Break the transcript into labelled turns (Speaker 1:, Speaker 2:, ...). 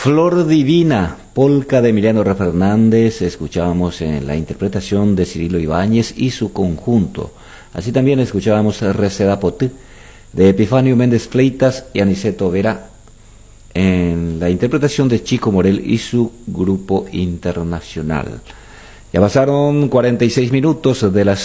Speaker 1: Flor Divina, polca de Emiliano Fernández, escuchábamos en la interpretación de Cirilo Ibáñez y su conjunto. Así también escuchábamos Receda Potí, de Epifanio Méndez Fleitas y Aniceto Vera, en la interpretación de Chico Morel y su grupo internacional. Ya pasaron 46 minutos de las